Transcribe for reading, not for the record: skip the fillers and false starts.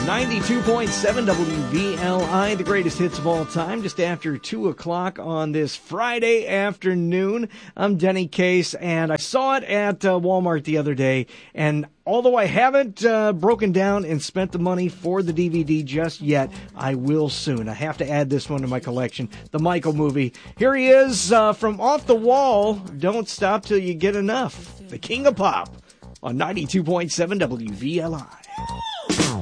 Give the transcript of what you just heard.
92.7 WVLI, the greatest hits of all time, just after 2 o'clock on this Friday afternoon. I'm Denny Case, and I saw it at Walmart the other day, and although I haven't broken down and spent the money for the DVD just yet, I will soon. I have to add this one to my collection, the Michael movie. Here he is from Off the Wall, Don't Stop Till You Get Enough, the King of Pop, on 92.7 WVLI.